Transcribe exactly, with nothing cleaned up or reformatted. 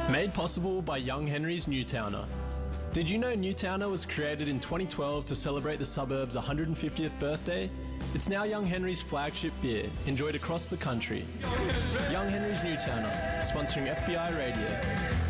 Made possible by Young Henry's Newtowner. Did you know Newtowner was created in twenty twelve to celebrate the suburb's one hundred fiftieth birthday? It's now Young Henry's flagship beer, enjoyed across the country. Young Henry's Newtowner, sponsoring F B I Radio.